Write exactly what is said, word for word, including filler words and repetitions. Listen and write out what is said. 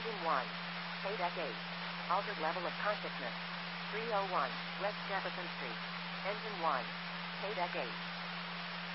Engine one. K-Deck eight. Altered level of consciousness. three oh one, West Jefferson Street. Engine one. K-Deck eight.